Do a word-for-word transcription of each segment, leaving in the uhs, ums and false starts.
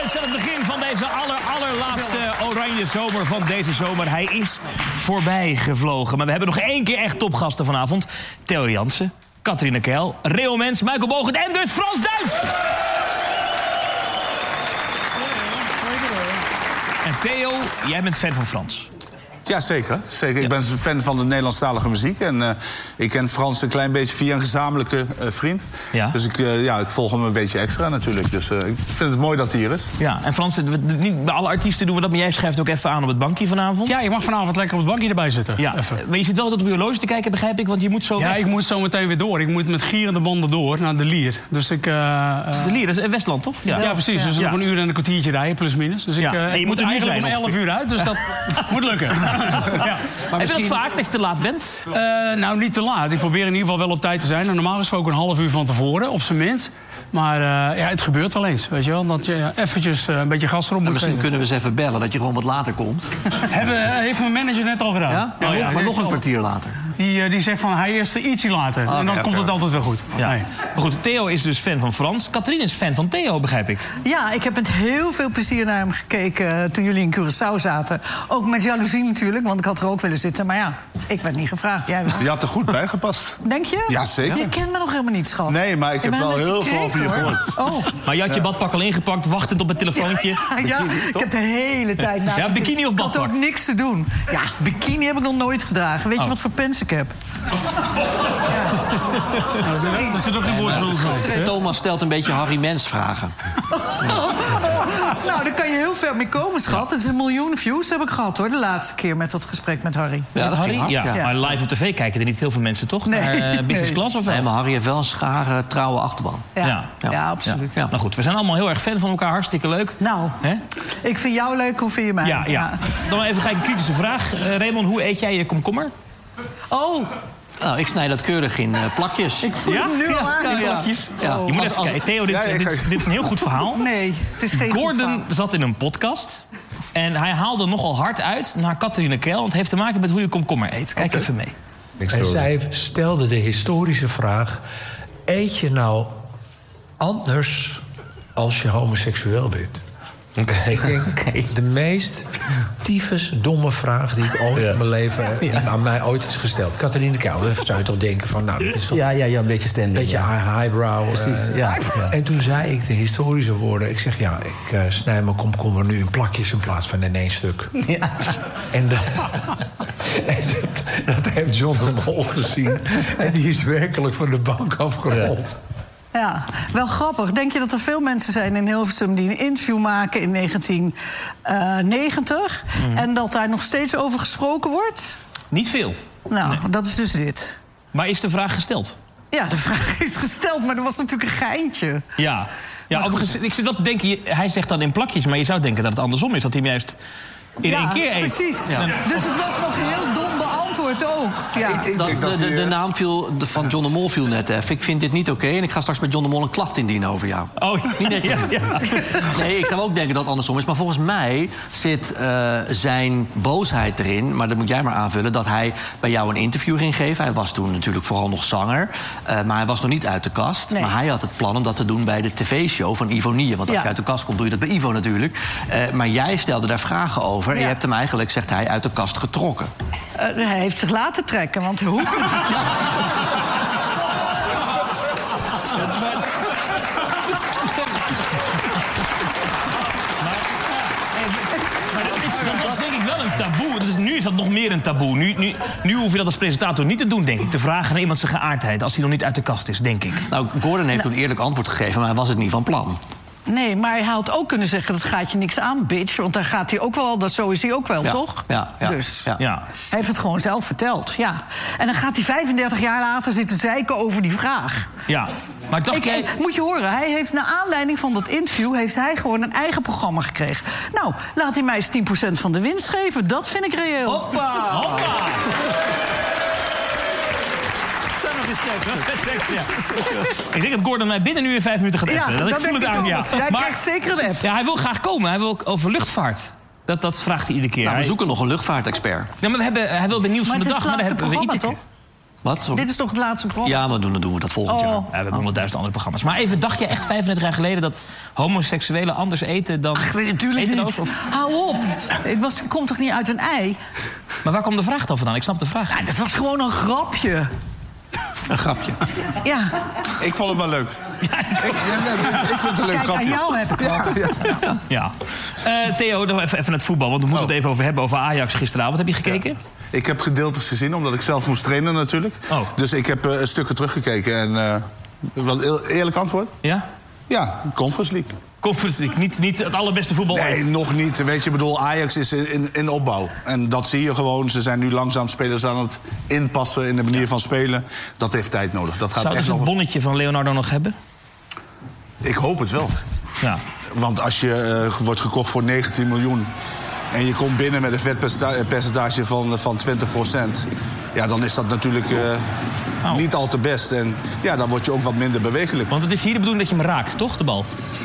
Duits aan het begin van deze aller, allerlaatste oranje zomer van deze zomer. Hij is voorbij gevlogen. Maar we hebben nog één keer echt topgasten vanavond. Theo Jansen, Catharina Keil, Reo Mens, Michael Bogert en dus Frans-Duits. En Theo, jij bent fan van Frans. Ja, zeker. zeker. Ja. Ik ben fan van de Nederlandstalige muziek. En uh, ik ken Frans een klein beetje via een gezamenlijke uh, vriend. Ja. Dus ik, uh, ja, ik volg hem een beetje extra natuurlijk. Dus uh, ik vind het mooi dat hij hier is. Ja, en Frans, niet bij alle artiesten doen we dat, maar jij schrijft ook even aan op het bankje vanavond. Ja, je mag vanavond lekker op het bankje erbij zitten. Ja. Maar je zit wel tot op je horloge te kijken, begrijp ik, want je moet zo... Ja, weg. ik moet zo meteen weer door. Ik moet met gierende banden door naar de Lier. Dus ik... Uh, uh... De Lier, dat is Westland, toch? Ja, ja precies. Ja. Dus nog een uur en een kwartiertje rijden, plus minus. Dus ja. ik, uh, en je ik moet er nu zijn om elf uur uit, dus dat moet lukken. Ja. Maar heb misschien... je dat vaak, dat je te laat bent? Uh, nou, niet te laat. Ik probeer in ieder geval wel op tijd te zijn. En normaal gesproken een half uur van tevoren, op zijn minst. Maar uh, ja, het gebeurt wel eens, weet je wel. Dat je ja, eventjes uh, een beetje gas erop moet Misschien geven. kunnen we eens even bellen, dat je gewoon wat later komt. Hebben, uh, heeft mijn manager net al gedaan. Ja? Oh, ja, maar nog een kwartier later. Die, uh, die zegt van, hij is er ietsje later. Oh, en dan ja, komt het altijd wel goed. Ja. Nee. Maar goed, Theo is dus fan van Frans. Catharina is fan van Theo, begrijp ik. Ja, ik heb met heel veel plezier naar hem gekeken toen jullie in Curaçao zaten. Ook met jaloezie natuurlijk, want ik had er ook willen zitten. Maar ja, ik werd niet gevraagd. Jij wel. Je had er goed bij gepast. Denk je? Ja, zeker. Je kent me nog helemaal niet, schat. Nee, maar ik heb wel heel veel over je gehoord. Oh. Maar je had je badpak al ingepakt, wachtend op het telefoontje. Ja, ja, ja. Bikini, ik heb de hele tijd na. Ja, bikini of badpak? Ik had ook niks te doen. Ja, bikini heb ik nog nooit gedragen. Weet je oh. wat voor pens ik heb? Ja. Dat is ook geen woord voor ons. Thomas stelt een beetje Harry Mens vragen. Oh, oh. Nou, daar kan je heel ver mee komen, schat. Het is een miljoen views heb ik gehad, hoor. De laatste keer met dat gesprek met Harry. Ja, met Harry? Hard, ja. ja. Maar live op tv kijken er niet heel veel mensen, toch? Nee. Naar uh, business nee. class of wel? Nee, maar Harry heeft wel een schare, trouwe achterban. Ja, ja. ja. ja absoluut. Ja. Nou goed, we zijn allemaal heel erg fan van elkaar. Hartstikke leuk. Nou, He? ik vind jou leuk, hoe vind je mij? Ja, ja. ja. Dan even gelijk een kritische vraag. Uh, Raymond, hoe eet jij je komkommer? Oh... Nou, ik snij dat keurig in uh, plakjes. Ik voel ja? hem nu ja, al aan. Ja, plakjes. Ja. Oh. Je moet Als, even als... kijken. Theo, dit, Ja, dit, dit, dit is een heel goed verhaal. Nee, het is geen Gordon zat in een podcast. En hij haalde nogal hard uit naar Catharina Keil. Want het heeft te maken met hoe je komkommer eet. Kijk okay. even mee. En zij stelde de historische vraag... eet je nou anders als je homoseksueel bent? Okay. Ik denk, okay. de meest tyfus domme vraag die ik ooit ja. in mijn leven... die ja. aan mij ooit is gesteld. Catharina Keil, dan zou je toch denken van... nou, dat is toch ja, ja, ja, een beetje standing. Een beetje ja. highbrow. Precies, uh, ja. Ja. En toen zei ik de historische woorden... ik zeg, ja, ik uh, snij mijn komkommer nu in plakjes... in plaats van in één stuk. Ja. En, de, en dat, dat heeft John de Mol gezien. En die is werkelijk van de bank afgerold. Ja. Ja, wel grappig. Denk je dat er veel mensen zijn in Hilversum... die een interview maken in negentien negentig... Mm. en dat daar nog steeds over gesproken wordt? Niet veel. Nou, nee. dat is dus dit. Maar is de vraag gesteld? Ja, de vraag is gesteld, maar er was natuurlijk een geintje. Ja, ja overigens, ik zit wel te denken... hij zegt dan in plakjes, maar je zou denken dat het andersom is. Dat hij hem juist in ja, één keer eet. Precies. Ja. Dus het was nog heel dom beantwoord ook. Ja. Dat, de, de, de naam viel, de, van John de Mol viel net even. Ik vind dit niet oké okay, en ik ga straks met John de Mol een klacht indienen over jou. Oh, nee, ja, ja. Nee, ik zou ook denken dat het andersom is. Maar volgens mij zit uh, zijn boosheid erin... maar dat moet jij maar aanvullen... dat hij bij jou een interview ging geven. Hij was toen natuurlijk vooral nog zanger. Uh, maar hij was nog niet uit de kast. Nee. Maar hij had het plan om dat te doen bij de tv-show van Ivo Nieën. Want als ja. je uit de kast komt, doe je dat bij Ivo natuurlijk. Uh, maar jij stelde daar vragen over... Ja. En je hebt hem eigenlijk, zegt hij, uit de kast getrokken. Uh, hij heeft zich laten trekken, want hij hoeft het niet. Dat was denk ik wel een taboe. Dus nu is dat nog meer een taboe. Nu, nu, nu hoef je dat als presentator niet te doen, denk ik. Te vragen naar iemand zijn geaardheid als hij nog niet uit de kast is, denk ik. Nou, Gordon heeft nou, toen eerlijk antwoord gegeven... maar hij was het niet van plan. Nee, maar hij had ook kunnen zeggen, dat gaat je niks aan, bitch. Want daar gaat hij ook wel, dat zo is hij ook wel, ja, toch? Ja, ja, dus ja. hij heeft het gewoon zelf verteld, ja. En dan gaat hij vijfendertig jaar later zitten zeiken over die vraag. Ja, maar dacht ik, jij... Moet je horen, hij heeft naar aanleiding van dat interview... heeft hij gewoon een eigen programma gekregen. Nou, laat hij mij eens tien procent van de winst geven. Dat vind ik reëel. Hoppa! Hoppa! Ja. Ik denk dat Gordon mij binnen nu in vijf minuten gaat appen. Ja, dat ik dat voel het aan. Ja. Hij maar, krijgt zeker een app. Ja, hij wil graag komen. Hij wil ook over luchtvaart. Dat, dat vraagt hij iedere keer. Nou, we hij... zoeken nog een luchtvaartexpert. Ja, maar we hebben, hij wil bij Nieuws maar van de Dag, maar daar hebben we Iteke. toch? Wat? Sorry. Dit is toch het laatste programma? Ja, maar doen, dan doen we dat volgend Oh. jaar. Ja, we hebben honderdduizend andere programma's. Maar even, dacht je echt vijfendertig jaar geleden... dat homoseksuelen anders eten dan... Ach, ik weet het natuurlijk eten niet. ook, of- Hou op. Ik, was, ik kom toch niet uit een ei? Maar waar kwam de vraag dan vandaan? Ik snap de vraag. Ja, dat was gewoon een grapje. Een grapje. Ja, Ik vond het maar leuk. ik, ja, nee, ik vind het een leuk kijk, grapje. aan jou heb ik wat. Ja, ja. Ja. Eh, Theo, nog even, even het voetbal. Want we moeten Oh. het even over hebben, over Ajax gisteravond. Heb je gekeken? Ik heb gedeeltes gezien, omdat ik zelf moest trainen natuurlijk. Oh. Dus ik heb uh, stukken teruggekeken. En uh, wat eel- eerlijk antwoord? Ja? Ja, Conference League. Conference League. Niet, niet het allerbeste voetbal Nee, ooit. nog niet. Weet je, ik bedoel, Ajax is in, in, in opbouw. En dat zie je gewoon. Ze zijn nu langzaam spelers aan het inpassen in de manier van spelen. Dat heeft tijd nodig. Dat gaat Zouden echt ze het nog... bonnetje van Leonardo nog hebben? Ik hoop het wel. Ja. Want als je uh, wordt gekocht voor negentien miljoen... en je komt binnen met een vetpercentage van, van twintig procent... ja, dan is dat natuurlijk uh, Oh. niet al te best. En ja, dan word je ook wat minder bewegelijk. Want het is hier de bedoeling dat je hem raakt, toch, de bal?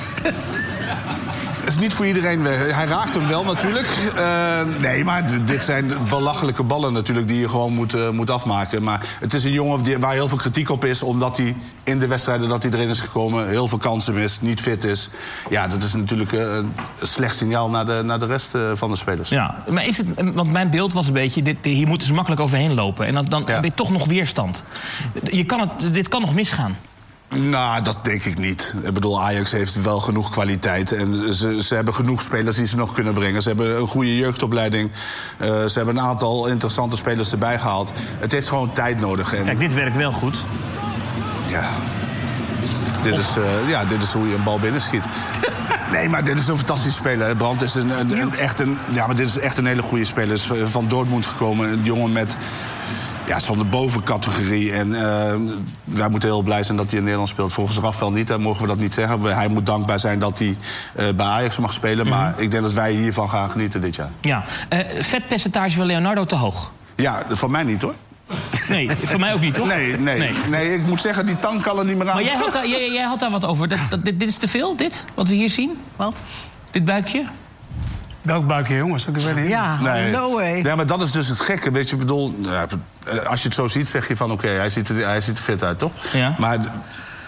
Het is niet voor iedereen. Hij raakt hem wel natuurlijk. Uh, nee, maar d- dit zijn belachelijke ballen natuurlijk die je gewoon moet, uh, moet afmaken. Maar het is een jongen die, waar heel veel kritiek op is... omdat hij in de wedstrijden dat hij erin is gekomen... heel veel kansen mist, niet fit is. Ja, dat is natuurlijk uh, een slecht signaal naar de, naar de rest uh, van de spelers. Ja, maar is het... Want mijn beeld was een beetje... Dit, hier moeten ze makkelijk overheen lopen. En dan, dan Ja. heb je toch nog weerstand. Je kan het, dit kan nog misgaan. Nou, dat denk ik niet. Ik bedoel, Ajax heeft wel genoeg kwaliteit. En ze, ze hebben genoeg spelers die ze nog kunnen brengen. Ze hebben een goede jeugdopleiding. Uh, ze hebben een aantal interessante spelers erbij gehaald. Het heeft gewoon tijd nodig. En, Kijk, dit werkt wel goed. ja, dit is, uh, ja, dit is hoe je een bal binnenschiet. Nee, maar dit is een fantastische speler. hè. Brandt is een, een, een, echt een, ja, maar dit is echt een hele goede speler. Is van Dortmund gekomen. Een jongen met... Ja, is van de bovencategorie. En uh, wij moeten heel blij zijn dat hij in Nederland speelt. Volgens Rafael niet, hè, mogen we dat niet zeggen. Hij moet dankbaar zijn dat hij uh, bij Ajax mag spelen. Maar ik denk dat wij hiervan gaan genieten dit jaar. Ja. Uh, vetpercentage van Leonardo te hoog? Ja, van mij niet, hoor. Nee, voor mij ook niet, toch? Nee, nee, nee. nee ik moet zeggen, die tang kan er niet meer aan. Maar jij had daar, jij, jij had daar wat over. Dat, dat, dit, dit is te veel, dit? Wat we hier zien? Wat? Dit buikje? Welk buikje, jongens? Ik weet niet. Ja, Nee. no way. Ja, maar dat is dus het gekke. Weet je, ik bedoel, ja, als je het zo ziet, zeg je van oké, hij ziet er, hij ziet er fit uit, toch? Ja. Maar d-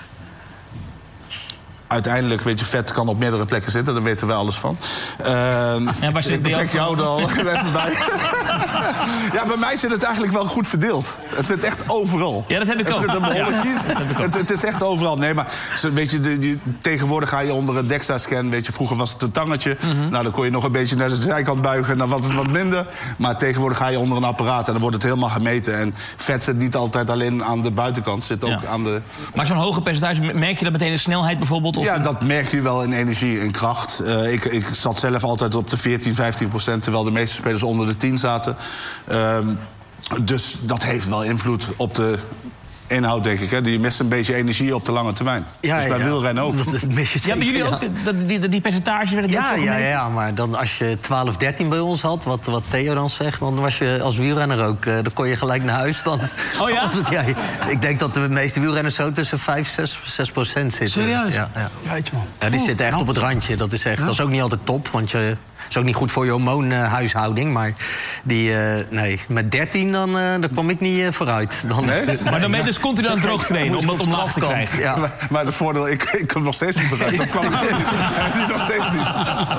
uiteindelijk, weet je, vet kan op meerdere plekken zitten. Daar weten wij alles van. Uh, Ja, waar zit ik bij jou betrek jou er al even bij. Ja, bij mij zit het eigenlijk wel goed verdeeld. Het zit echt overal. Ja, dat heb ik het ook. Zit een behoorlijk Ja, kies. dat heb ik ook. Het, het is echt overal. Nee, maar zo, weet je, die, die, tegenwoordig ga je onder een DEXA-scan. Weet je, vroeger was het een tangetje. Mhm. Nou, dan kon je nog een beetje naar de zijkant buigen. En dan wat, wat minder. Maar tegenwoordig ga je onder een apparaat. En dan wordt het helemaal gemeten. En vet zit niet altijd alleen aan de buitenkant. Zit ook Ja. aan de... Maar zo'n hoge percentage, merk je dat meteen in snelheid bijvoorbeeld? Of Ja, dat merk je wel in energie en kracht. Uh, ik, ik zat zelf altijd op de veertien, vijftien procent... terwijl de meeste spelers onder de tien zaten. Um, dus dat heeft wel invloed op de inhoud, denk ik. Hè. Je mist een beetje energie op de lange termijn. Ja, dus bij ja. wielrennen ook. Dat is mis je Ja, maar jullie zeker, ook, ja. die, die, die percentages werden net Ja, zo ja, gemeten? ja, maar dan als je twaalf, dertien bij ons had, wat, wat Theo dan zegt... dan was je als wielrenner ook, uh, dan kon je gelijk naar huis. Dan, Oh ja? was het, ja? Ik denk dat de meeste wielrenners zo tussen vijf, zes procent zitten. Serieus? Ja, ja. Jeetje, man. Ja, die zitten echt op het randje. Dat is, echt, dat is ook niet altijd top, want je... Dat is ook niet goed voor je hormoonhuishouding. Maar die, uh, nee, met dertien dan, uh, daar kwam ik niet uh, vooruit. Dan, Nee? Maar dan ben je dus continu aan het droog trainen om dat omlaag te krijgen. Ja. Maar, maar het voordeel, ik, ik kom nog steeds niet vooruit. Dat kwam ik niet. Nog steeds niet.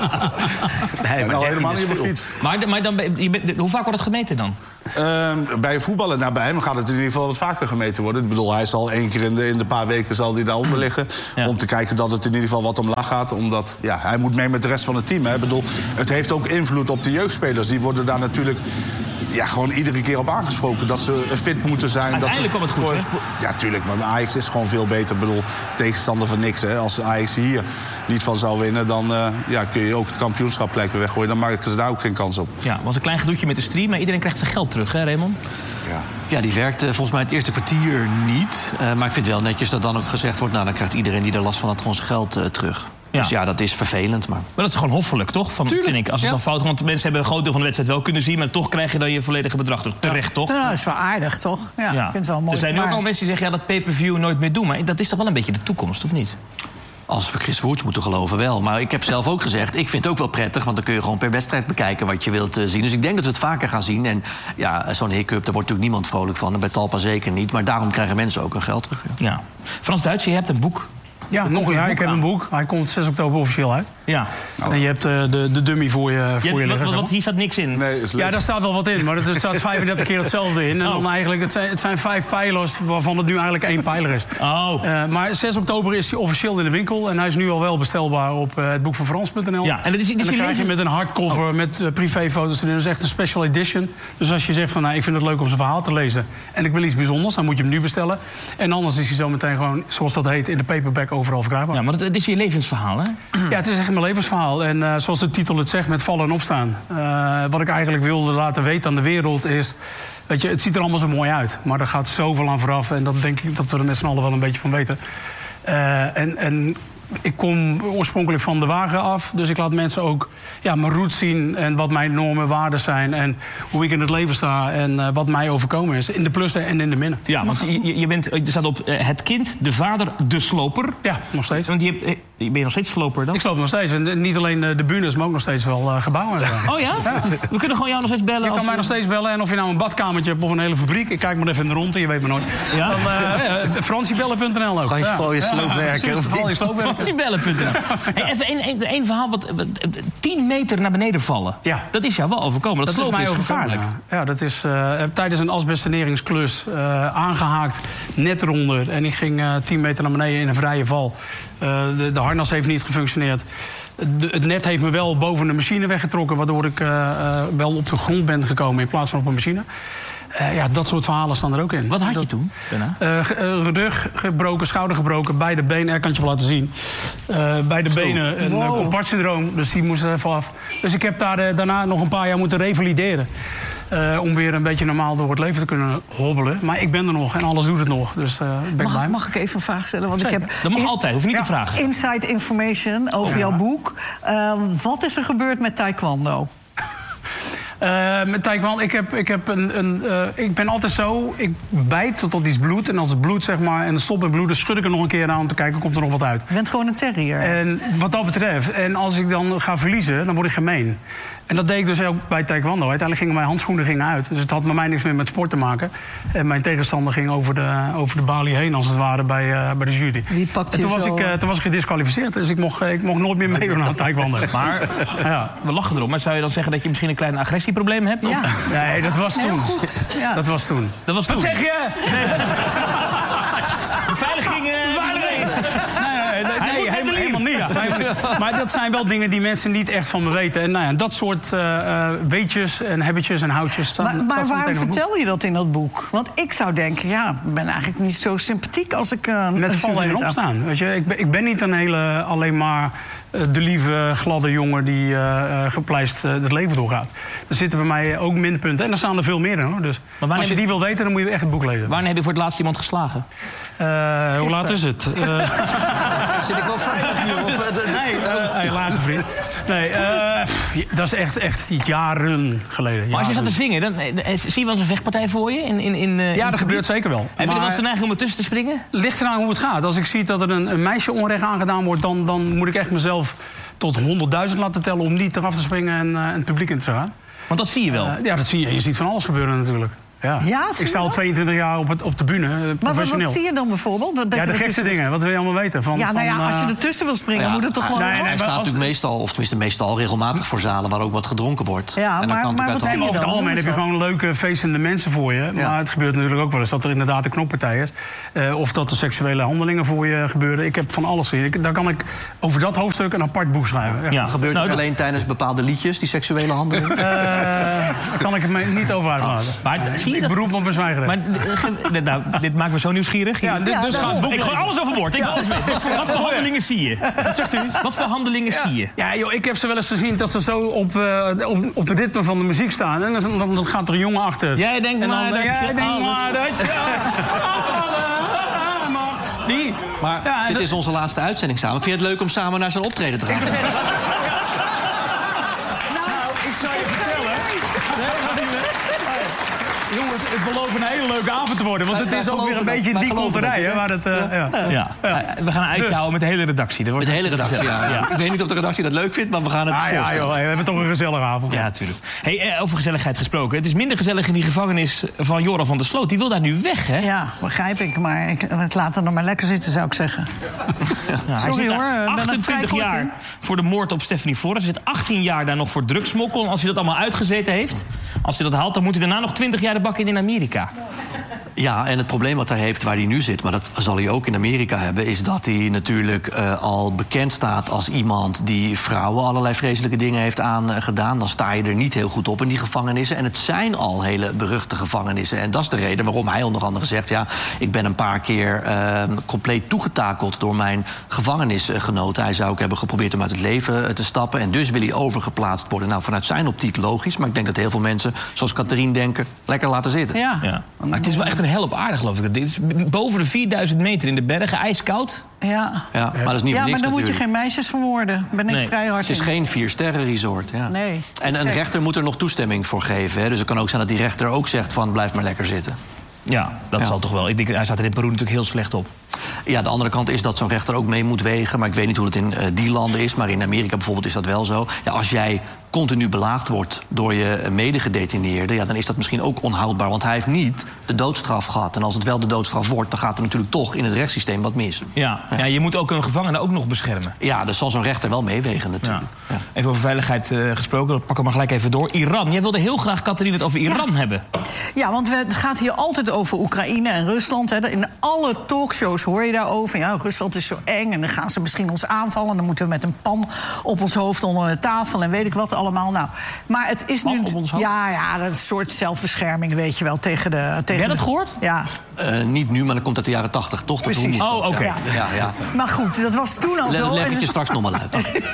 Nee, En maar al dertien helemaal is niet op de veel. fiets. Maar, maar dan, ben- je bent- hoe vaak wordt het gemeten dan? Uh, bij voetballen, nou, bij hem gaat het in ieder geval wat vaker gemeten worden. Ik bedoel, hij zal één keer in de, in de paar weken zal hij daaronder liggen. Ja. Om te kijken dat het in ieder geval wat omlaag gaat. Omdat ja, hij moet mee met de rest van het team. Hè. Ik bedoel, het heeft ook invloed op de jeugdspelers. Die worden daar natuurlijk ja, gewoon iedere keer op aangesproken. Dat ze fit moeten zijn. Uiteindelijk dat ze kwam het goed, voor- Ja, tuurlijk. Maar Ajax is gewoon veel beter. Ik bedoel, tegenstander van niks. Hè. Als Ajax hier niet van zou winnen, dan uh, ja, kun je ook het kampioenschap gelijk weer weggooien. Dan maken ze daar ook geen kans op. Ja, het was een klein gedoetje met de stream, maar iedereen krijgt zijn geld terug, hè Raymond? Ja. Ja, die werkt uh, volgens mij het eerste kwartier niet. Uh, maar ik vind het wel netjes dat dan ook gezegd wordt... nou, dan krijgt iedereen die er last van had gewoon zijn geld uh, terug. Ja. Dus ja, dat is vervelend, maar... Maar dat is gewoon hoffelijk, toch? Van, vind ik. Als het ja. dan fout gaat, want mensen hebben een groot deel van de wedstrijd wel kunnen zien... maar toch krijg je dan je volledige bedrag terug. Terecht, toch? Ja, dat is wel aardig, toch? Ja, ik vind het wel mooi. Er zijn nu ook Maar- al mensen die zeggen... ja, dat pay-per-view nooit meer doen. Maar dat is toch wel een beetje de toekomst, of niet? Als we Chris Woerts moeten geloven, wel. Maar ik heb zelf ook gezegd, ik vind het ook wel prettig... want dan kun je gewoon per wedstrijd bekijken wat je wilt uh, zien. Dus ik denk dat we het vaker gaan zien. En ja, zo'n hiccup, daar wordt natuurlijk niemand vrolijk van. En bij Talpa zeker niet. Maar daarom krijgen mensen ook hun geld terug. Ja. Ja. Frans Duits, je hebt een boek. Ja, nog, ja ik heb een boek. Hij komt zes oktober officieel uit. Ja. En je hebt uh, de, de dummy voor je, voor ja, je liggen. Want, want hier staat niks in. Nee, is ja, daar staat wel wat in, maar er staat vijfendertig keer hetzelfde in. En oh. dan eigenlijk, het zijn, het zijn vijf pijlers, waarvan het nu eigenlijk één pijler is. Oh. Uh, maar zes oktober is hij officieel in de winkel. En hij is nu al wel bestelbaar op uh, het boek van Frans punt n l. Ja, en, dat is, en dan je krijg je met een hardcover, oh. met uh, privéfoto's erin. Dat is echt een special edition. Dus als je zegt van, nou, ik vind het leuk om zijn verhaal te lezen... en ik wil iets bijzonders, dan moet je hem nu bestellen. En anders is hij zo meteen gewoon, zoals dat heet... in de paperback overal verkrijgbaar. Ja, maar het is je levensverhaal, hè? Ja, het is echt mijn levensverhaal. En uh, zoals de titel het zegt, met vallen en opstaan. Uh, wat ik eigenlijk wilde laten weten aan de wereld is... Weet je, het ziet er allemaal zo mooi uit. Maar er gaat zoveel aan vooraf. En dat denk ik dat we er met z'n allen wel een beetje van weten. Uh, en... en ik kom oorspronkelijk van de wagen af. Dus ik laat mensen ook ja, mijn roots zien. En wat mijn normen, waarden zijn. En hoe ik in het leven sta. En uh, wat mij overkomen is. In de plussen en in de minnen. Ja, want je, je bent, er staat op uh, het kind, de vader, de sloper. Ja, nog steeds. Want je, hebt, ben je nog steeds sloper dan? Ik sloop nog steeds. En niet alleen de bühnes, maar ook nog steeds wel uh, gebouwen. Oh ja? ja? We kunnen gewoon jou nog steeds bellen. Je als kan mij nog steeds bellen. En of je nou een badkamertje hebt of een hele fabriek. Ik kijk maar even in de rondte, je weet maar nooit. Ja? Dan uh, Fransiebellen punt n l ook. Frans van je sloopwerken. Fransiebellen punt n l. Hey, even één één verhaal, wat, wat, tien meter naar beneden vallen. Ja. Dat is jou wel overkomen. Dat, dat slopen is, is gevaarlijk. Ja, ja dat is uh, tijdens een asbestsaneringsklus uh, aangehaakt, net eronder. En ik ging uh, tien meter naar beneden in een vrije val. Uh, de, de harnas heeft niet gefunctioneerd. De, het net heeft me wel boven de machine weggetrokken... waardoor ik uh, uh, wel op de grond ben gekomen in plaats van op een machine. Uh, ja, dat soort verhalen staan er ook in. Wat had je dat, toen? Uh, uh, rug gebroken, schouder gebroken, beide benen. Er kan je wel laten zien. Uh, beide Zo. benen, een wow. compartsyndroom. Dus die moest er even af. Dus ik heb daar uh, daarna nog een paar jaar moeten revalideren. Uh, om weer een beetje normaal door het leven te kunnen hobbelen. Maar ik ben er nog en alles doet het nog. Dus uh, ben mag, blij. Mag ik even een vraag stellen? Want ik heb dat mag in, altijd, hoef je niet ja, te vragen. Inside information over ja. jouw boek. Uh, wat is er gebeurd met taekwondo? Uh, met taekwondo, ik, heb, ik, heb een, een, uh, ik ben altijd zo, ik bijt totdat iets bloedt. En als het bloedt, zeg maar, en het stopt met bloeden... schud ik er nog een keer aan om te kijken, komt er nog wat uit. Je bent gewoon een terrier. En wat dat betreft, en als ik dan ga verliezen, dan word ik gemeen. En dat deed ik dus ook bij taekwondo. Uiteindelijk gingen mijn handschoenen gingen uit. Dus het had met mij niks meer met sport te maken. En mijn tegenstander ging over de, over de balie heen, als het ware, bij, uh, bij de jury. Die pakt je en toen was, zo... ik, uh, toen was ik gedisqualificeerd. Dus ik mocht, ik mocht nooit meer meedoen aan taekwondo. Maar, ja, we lachen erop. Maar zou je dan zeggen dat je misschien een klein agressieprobleem hebt? Ja. Nee, dat was toen. Heel goed. Ja. Dat was toen. Dat was toen. Wat zeg je? Nee. Beveiliging... Uh, Nee, nee, nee, helemaal, helemaal niet. Ja. Maar dat zijn wel dingen die mensen niet echt van me weten. En nou ja, dat soort uh, uh, weetjes en hebbetjes en houtjes... Staan, maar maar waarom vertel je dat in dat boek? Want ik zou denken, ja, ik ben eigenlijk niet zo sympathiek als ik... Uh, Met vallen en opstaan. Weet je? Ik, ben, ik ben niet een hele alleen maar uh, de lieve, gladde jongen... die uh, uh, gepleist uh, het leven doorgaat. Er zitten bij mij ook minpunten. En er staan er veel meer in, hoor. Dus maar als je die wil weten, dan moet je echt het boek lezen. Wanneer heb je voor het laatst iemand geslagen? Uh, hoe laat is het? Uh, Zit ik wel vrijdag hier? Of, uh, nee, uh, helaas, vriend. Nee, uh, pff, dat is echt, echt jaren geleden. Jaren. Maar als je gaat te zingen, dan, zie je wel eens een vechtpartij voor je? In, in, in, ja, in dat gebeurt zeker wel. Heb je er wel eens de neiging om ertussen te springen? Ligt eraan hoe het gaat. Als ik zie dat er een, een meisje onrecht aangedaan wordt... Dan, dan moet ik echt mezelf tot honderdduizend laten tellen... om niet eraf te springen en uh, het publiek in te gaan. Want dat zie je wel? Uh, ja, dat zie je. Je ziet van alles gebeuren natuurlijk. Ja. Ja, ik sta al tweeëntwintig jaar op, het, op de bühne, uh, professioneel. Maar wat zie je dan bijvoorbeeld? Dat ja, de gekste tussen... dingen. Wat wil je allemaal weten? Van, ja, nou ja, van, uh... als je ertussen wil springen, ja, moet het toch gewoon... Nee, nee, er staat als... natuurlijk meestal, of tenminste meestal regelmatig voor zalen... waar ook wat gedronken wordt. Ja, en maar, kan maar wat zie je dan? Over het algemeen heb je gewoon leuke, feestende mensen voor je. Ja. Maar het gebeurt natuurlijk ook wel eens dat er inderdaad een knokpartij is. Uh, of dat er seksuele handelingen voor je gebeuren. Ik heb van alles gezien. Ik, daar kan ik over dat hoofdstuk een apart boek schrijven. Ja. Ja, dat gebeurt nou, dat... alleen tijdens bepaalde liedjes, die seksuele handelingen? Uh, daar kan ik het me niet over uitlaten. Oh, maar zie je ik dat... beroep op bezwijgen. Maar nou, dit maakt me zo nieuwsgierig. Ja, dit, ja, dus gaat boek ik gooi alles overboord. Ik wil alles weten. Wat voor handelingen zie je? Wat zegt u? Wat voor handelingen ja. zie je? Ja, joh, ik heb ze wel eens gezien dat ze zo op, uh, op, op de ritme van de muziek staan. En dan, dan gaat er een jongen achter. Jij denkt en dan, maar dat jij je denkt maar dat je... Die. Maar ja, dit zo... is onze laatste uitzending samen. Ik vind het leuk om samen naar zijn optreden te gaan. Ik nou, ik zou je vertellen... Nee, Jongens, het belooft een hele leuke avond te worden. Want het Wij- is wij ook weer een geloven beetje dat. die Wij geloven konterij, dat, hè? Waar het, uh, ja. Ja. Ja. We gaan een uitje Dus. houden met de hele redactie. Dat wordt Met de hele redactie, hartstikke ja. gezellig. Ik weet niet of de redactie dat leuk vindt, maar we gaan het Ah, ja, voorstellen. joh, we hebben toch een gezellige avond. Ja, natuurlijk. Hey, eh, over gezelligheid gesproken. Het is minder gezellig in die gevangenis van Joran van der Sloot. Die wil daar nu weg, hè? Ja, begrijp ik. Maar ik, het laat er nog maar lekker zitten, zou ik zeggen. Ja, hij Sorry zit daar hoor, ik ben er vrij achtentwintig kort jaar in. voor de moord op Stephanie Flores. Hij zit achttien jaar daar nog voor drugsmokkel. En als hij dat allemaal uitgezeten heeft, als hij dat haalt, dan moet hij daarna nog twintig jaar de bak in in Amerika. Ja, en het probleem wat hij heeft waar hij nu zit, maar dat zal hij ook in Amerika hebben, is dat hij natuurlijk uh, al bekend staat als iemand die vrouwen allerlei vreselijke dingen heeft aangedaan. Dan sta je er niet heel goed op in die gevangenissen. En het zijn al hele beruchte gevangenissen. En dat is de reden waarom hij onder andere zegt, ja, ik ben een paar keer uh, compleet toegetakeld door mijn gevangenisgenoten. Hij zou ook hebben geprobeerd om uit het leven te stappen. En dus wil hij overgeplaatst worden. Nou, vanuit zijn optiek logisch, maar ik denk dat heel veel mensen, zoals Catherine, denken, lekker laten zitten. Ja. Ja. Maar het is wel echt een hel op aarde, geloof ik. Dit is boven de vierduizend meter in de bergen, ijskoud. Ja, Ja, maar dat is niet ja voor maar niks dan moet je natuurlijk. geen meisjes vermoorden. Ben ik Nee. vrij hard Het is in. geen vier-sterren-resort. Ja. Nee, En een gek. rechter moet er nog toestemming voor geven. Hè? Dus het kan ook zijn dat die rechter ook zegt van blijf maar lekker zitten. Ja, dat Ja. zal toch wel. Ik denk, hij staat er in Peru natuurlijk heel slecht op. Ja, de andere kant is dat zo'n rechter ook mee moet wegen. Maar ik weet niet hoe het in uh, die landen is. Maar in Amerika bijvoorbeeld is dat wel zo. Ja, als jij continu belaagd wordt door je medegedetineerde, ja, dan is dat misschien ook onhoudbaar. Want hij heeft niet de doodstraf gehad. En als het wel de doodstraf wordt, dan gaat er natuurlijk toch in het rechtssysteem wat mis. Ja, ja. je moet ook een gevangene ook nog beschermen. Ja, dus zal zo'n rechter wel meewegen natuurlijk. Ja. Ja. Even over veiligheid uh, gesproken, dat pakken we maar gelijk even door. Iran, jij wilde heel graag, Catherine, het over Iran Ja. hebben. Ja, want we, het gaat hier altijd over Oekraïne en Rusland. Hè. In alle talkshows hoor je daarover. Ja, Rusland is zo eng en dan gaan ze misschien ons aanvallen. Dan moeten we met een pan op ons hoofd onder de tafel en weet ik wat allemaal. Nou, maar het is Pan nu... op ons hoofd? Ja, ja, dat is een soort zelfbescherming, weet je wel, tegen de... Tegen Heb jij dat de- gehoord? Ja. Uh, niet nu, maar dat komt uit de jaren tachtig, toch? Dat Precies. hoe moest Oh, dat? oké. Ja, ja, ja. Maar goed, dat was toen al Le- zo. Leg En ik je het- straks nog maar uit.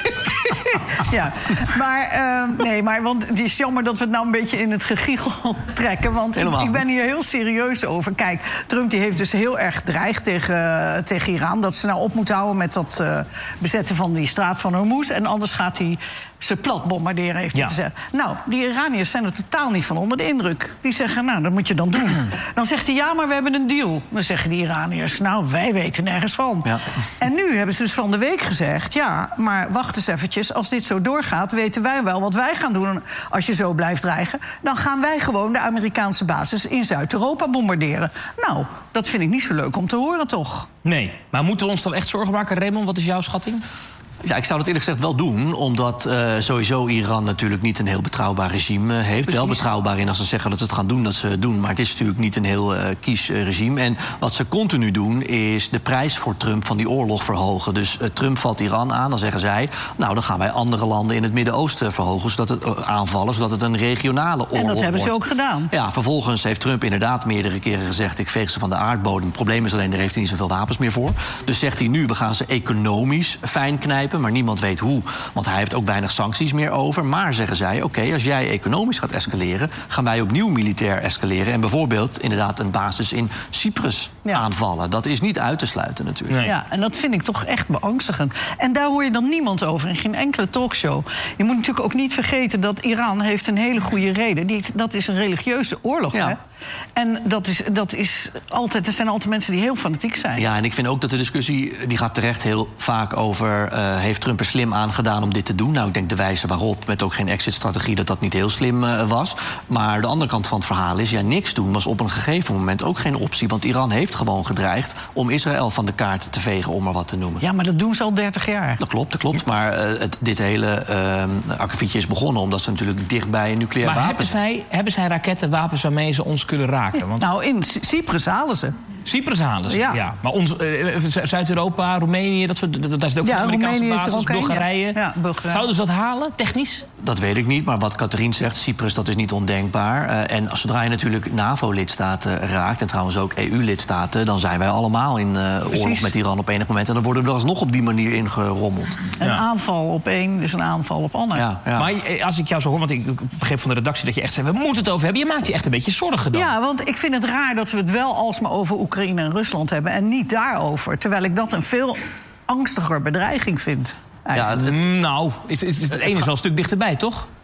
Ja, maar, uh, nee, maar want het is jammer dat we het nou een beetje in het gegiegel trekken. Want ik, Helemaal ik ben niet. hier heel serieus over. Kijk, Trump die heeft dus heel erg gedreigd tegen, tegen Iran. Dat ze nou op moeten houden met dat uh, bezetten van die straat van Hormuz. En anders gaat hij ze plat bombarderen, heeft hij Ja. gezegd. Nou, die Iraniërs zijn er totaal niet van onder de indruk. Die zeggen, nou, dat moet je dan doen. Dan zegt hij, ja, maar we hebben een deal. Dan zeggen die Iraniërs, nou, wij weten nergens van. Ja. En nu hebben ze dus van de week gezegd, ja, maar wacht eens eventjes, als dit zo doorgaat, weten wij wel wat wij gaan doen als je zo blijft dreigen. Dan gaan wij gewoon de Amerikaanse basis in Zuid-Europa bombarderen. Nou, dat vind ik niet zo leuk om te horen, toch? Nee, maar moeten we ons dan echt zorgen maken, Raymond? Wat is jouw schatting? Ja, ik zou dat eerlijk gezegd wel doen. Omdat uh, sowieso Iran natuurlijk niet een heel betrouwbaar regime uh, heeft. Wel betrouwbaar in als ze zeggen dat ze het gaan doen, dat ze het doen. Maar het is natuurlijk niet een heel uh, kies uh, regime. En wat ze continu doen, is de prijs voor Trump van die oorlog verhogen. Dus uh, Trump valt Iran aan, dan zeggen zij, nou, dan gaan wij andere landen in het Midden-Oosten verhogen, zodat het uh, aanvallen, zodat het een regionale oorlog wordt. En dat hebben ze ook gedaan. Ja, vervolgens heeft Trump inderdaad meerdere keren gezegd, ik veeg ze van de aardbodem. Het probleem is alleen, daar heeft hij niet zoveel wapens meer voor. Dus zegt hij nu, we gaan ze economisch fijn knijpen, maar niemand weet hoe. Want hij heeft ook weinig sancties meer over. Maar zeggen zij, oké, okay, als jij economisch gaat escaleren, gaan wij opnieuw militair escaleren. En bijvoorbeeld inderdaad een basis in Cyprus Ja. aanvallen. Dat is niet uit te sluiten natuurlijk. Nee. Ja, en dat vind ik toch echt beangstigend. En daar hoor je dan niemand over, in geen enkele talkshow. Je moet natuurlijk ook niet vergeten dat Iran heeft een hele goede reden. Die, dat is een religieuze oorlog, Ja. hè? En dat is, dat is altijd, er zijn altijd mensen die heel fanatiek zijn. Ja, en ik vind ook dat de discussie, die gaat terecht heel vaak over, Uh, heeft Trump er slim aan gedaan om dit te doen? Nou, ik denk de wijze waarop, met ook geen exit-strategie, dat dat niet heel slim uh, was. Maar de andere kant van het verhaal is, ja, niks doen was op een gegeven moment ook geen optie. Want Iran heeft gewoon gedreigd om Israël van de kaart te vegen, om maar wat te noemen. Ja, maar dat doen ze al dertig jaar. Dat klopt, dat klopt. Maar uh, het, dit hele uh, akkefietje is begonnen omdat ze natuurlijk dichtbij een nucleair Maar wapen hebben zijn. zij, hebben zij raketten, wapens waarmee ze ons kunnen raken? Want Nou, in Cy- Cyprus halen ze. Cyprus halen ze, ja. Ja. Maar ons, eh, Zuid-Europa, Roemenië, dat soort, dat- daar zit ook Ja, een Amerikaanse Roemenië is er basis, ook een, ja. Bulgarije. Ja, Bulgarije. Zouden ze dat halen, technisch? Dat weet ik niet, maar wat Catherine zegt, Cyprus, dat is niet ondenkbaar. Uh, en zodra je natuurlijk NAVO-lidstaten raakt, en trouwens ook E U-lidstaten, dan zijn wij allemaal in uh, oorlog met Iran op enig moment. En dan worden we er alsnog op die manier ingerommeld. Een Ja. aanval op één is een aanval op ander. Ja, ja. Maar eh, als ik jou zo hoor, want ik ik begreep van de redactie dat je echt zei, we moeten het over hebben. Je maakt je echt een beetje zorgen dan. Ja, want ik vind het raar dat we het wel alsmaar over Oekraïne en Rusland hebben en niet daarover. Terwijl ik dat een veel angstiger bedreiging vind. Ja, eigenlijk. het- Nou, is, is, is het ene is wel een stuk dichterbij, toch?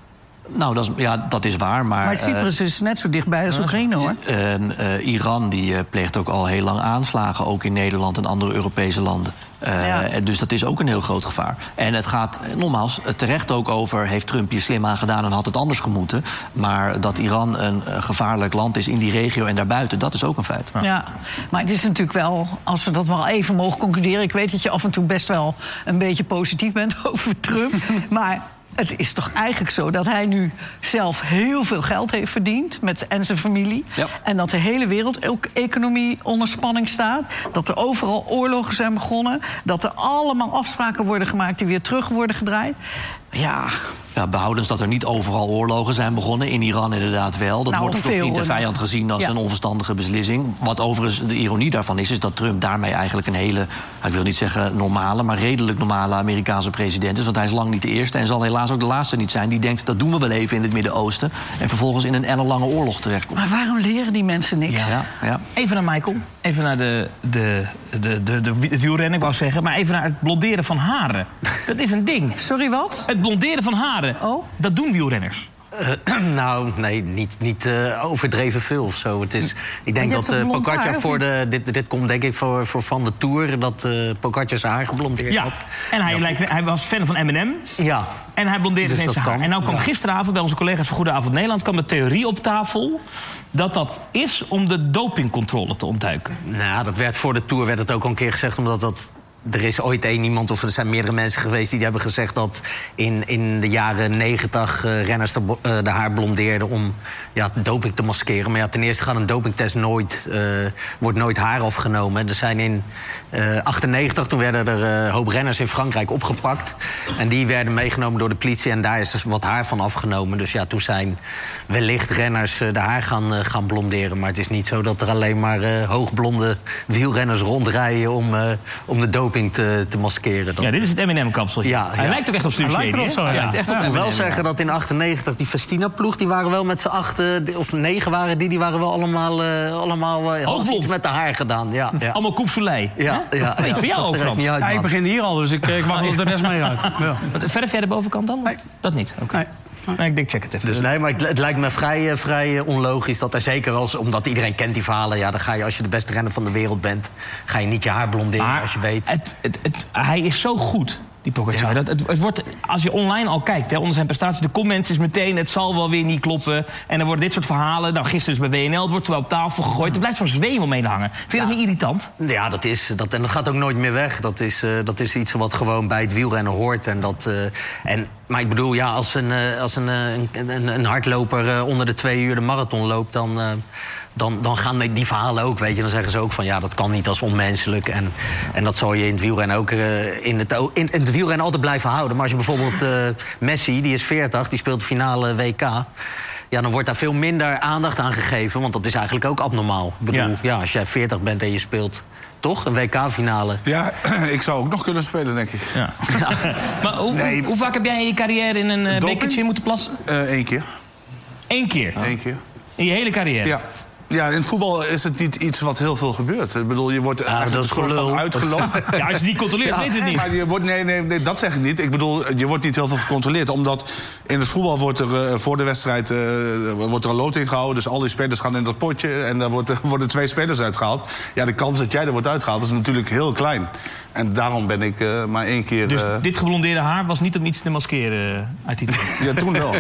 Nou, dat is, ja, dat is waar, maar... Maar Cyprus uh, is net zo dichtbij als Oekraïne, hoor. Uh, uh, Iran die uh, pleegt ook al heel lang aanslagen, ook in Nederland en andere Europese landen. Uh, ja. Dus dat is ook een heel groot gevaar. En het gaat nogmaals terecht ook over... heeft Trump hier slim aan gedaan en had het anders gemoeten. Maar dat Iran een uh, gevaarlijk land is in die regio en daarbuiten... dat is ook een feit. Ja. ja, maar het is natuurlijk wel... als we dat wel even mogen concluderen... ik weet dat je af en toe best wel een beetje positief bent over Trump... maar... het is toch eigenlijk zo dat hij nu zelf heel veel geld heeft verdiend... Met, en zijn familie. Ja. En dat de hele wereldeconomie onder spanning staat. Dat er overal oorlogen zijn begonnen. Dat er allemaal afspraken worden gemaakt die weer terug worden gedraaid. Ja... Ja, behoudens dat er niet overal oorlogen zijn begonnen. In Iran inderdaad wel. Dat nou, wordt door vriend en vijand gezien als ja. een onverstandige beslissing. Wat overigens de ironie daarvan is... is dat Trump daarmee eigenlijk een hele... ik wil niet zeggen normale, maar redelijk normale Amerikaanse president is. Want hij is lang niet de eerste en zal helaas ook de laatste niet zijn... die denkt, dat doen we wel even in het Midden-Oosten... en vervolgens in een ellenlange oorlog terechtkomt. Maar waarom leren die mensen niks? Ja. Ja, ja. Even naar Michael. Even naar de, de, de, de, de, het wielrennen, ik wou zeggen. Maar even naar het blonderen van haren. Dat is een ding. Sorry, wat? Het blonderen van haren. Oh? Dat doen wielrenners. Uh, nou, nee, niet, niet uh, overdreven veel of zo. Het is, ik denk dat uh, Pogacar voor de... Dit, dit komt denk ik voor, voor Van de Tour... dat uh, Pogacar zijn haar geblondeerd ja. had. En hij, ja, lijkt, hij was fan van Eminem. Ja. En hij blondeerde dus zijn haar. En nou kwam ja. gisteravond bij onze collega's van Goedenavond Nederland... kwam de theorie op tafel dat dat is om de dopingcontrole te ontduiken. Nou, dat werd voor de Tour werd het ook al een keer gezegd... omdat dat... Er is ooit één iemand, of er zijn meerdere mensen geweest... die hebben gezegd dat in, in de jaren negentig uh, renners de, uh, de haar blondeerden... om ja, doping te maskeren. Maar ja, ten eerste gaat een dopingtest nooit... Uh, wordt nooit haar afgenomen. Er zijn in uh, achtennegentig, toen werden er een uh, hoop renners in Frankrijk opgepakt. En die werden meegenomen door de politie... en daar is dus wat haar van afgenomen. Dus ja, toen zijn wellicht renners uh, de haar gaan, uh, gaan blonderen. Maar het is niet zo dat er alleen maar uh, hoogblonde wielrenners rondrijden... om, uh, om de doping Te, te maskeren. Dat... Ja, dit is het Eminem-kapsel. Ja, hij ja. lijkt ook echt op Slim Shady. Hij lijkt erop zo, ja. ja. Echt op. Ik moet wel zeggen dat in achtennegentig die Festina-ploeg... die waren wel met z'n achten, of negen waren die... die waren wel allemaal, uh, allemaal uh, iets met de haar gedaan. Ja, ja. Allemaal koepselij. Ja, ja, ja, ja. Iets voor jou ook, Frans. Ja, ik begin hier al, dus ik, ik wacht tot de rest mee uit. Ja. Verf jij de bovenkant dan? Nee. Dat niet? Oké. Okay. Nee. Nee, ik denk, check het even. Dus nee, maar het, het lijkt me vrij, vrij onlogisch dat er zeker als... omdat iedereen kent die verhalen... ja, dan ga je als je de beste renner van de wereld bent... ga je niet je haar blonderen maar als je weet. Het, het, het, hij is zo goed, die Pogacar. Ja. Dat, het, het wordt, als je online al kijkt, hè, onder zijn prestaties... de comments is meteen, het zal wel weer niet kloppen. En dan worden dit soort verhalen... nou, gisteren dus bij W N L, het wordt wel op tafel gegooid. Er blijft zo'n zweem omheen hangen. Vind je ja. dat niet irritant? Ja, dat is... Dat, en dat gaat ook nooit meer weg. Dat is, uh, dat is iets wat gewoon bij het wielrennen hoort. En dat... Uh, en, maar ik bedoel, ja, als een, uh, als een, uh, een, een hardloper uh, onder de twee uur de marathon loopt... dan... Uh, Dan, dan gaan die verhalen ook, weet je. Dan zeggen ze ook van, ja, dat kan niet, als onmenselijk. En, en dat zal je in het wielrennen ook uh, in, het, in, in het wielrennen altijd blijven houden. Maar als je bijvoorbeeld uh, Messi, die is veertig, die speelt de finale W K... ja, dan wordt daar veel minder aandacht aan gegeven... want dat is eigenlijk ook abnormaal. Ik bedoel, ja, ja als jij veertig bent en je speelt... toch? Een W K-finale. Ja, ik zou ook nog kunnen spelen, denk ik. Ja. Ja. Maar hoe, nee. hoe, hoe vaak heb jij in je carrière in een uh, bekertje moeten plassen? Eén uh, keer. Eén keer? Eén keer. In je hele carrière? Ja. Ja, in het voetbal is het niet iets wat heel veel gebeurt. Ik bedoel, je wordt ja, er een soort van uitgelopen. Ja, als je het niet controleert, ja, weet het niet. Maar je wordt, nee, nee, nee, dat zeg ik niet. Ik bedoel, je wordt niet heel veel gecontroleerd. Omdat in het voetbal wordt er uh, voor de wedstrijd uh, wordt er een loting gehouden. Dus al die spelers gaan in dat potje. En daar wordt, worden twee spelers uitgehaald. Ja, de kans dat jij er wordt uitgehaald is natuurlijk heel klein. En daarom ben ik uh, maar één keer... Dus uh... dit geblondeerde haar was niet om iets te maskeren uit die tijd? Ja, toen wel.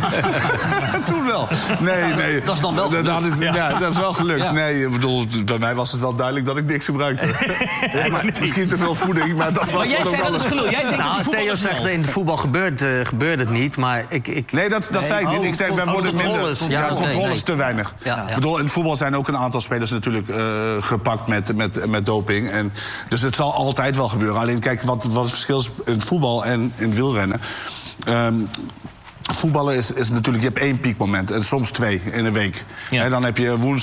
Toen wel. Nee, nee. Dat is dan wel gelukt. Dat is, ja. Ja, dat is wel gelukt. Ja. Nee, ik bedoel, bij mij was het wel duidelijk dat ik niks gebruikte. Ja, maar misschien te veel voeding, maar dat was maar jij zei dat is gelul. Jij denkt nou, dat Theo zegt, in het voetbal gebeurt, uh, gebeurt het niet, maar ik... ik... Nee, dat, dat nee, zei ik niet. Oh, ik zei, wij worden controles. minder... Ja, ja, controles nee. te weinig. Ja, ja. Ik bedoel, in het voetbal zijn ook een aantal spelers natuurlijk uh, gepakt met, met, met doping. En, dus het zal altijd wel gebeuren. Alleen kijk, wat, wat het verschil is in het voetbal en in wielrennen... Um, voetballen is, is natuurlijk, je hebt één piekmoment en soms twee in een week. Ja. En dan heb je woensdag.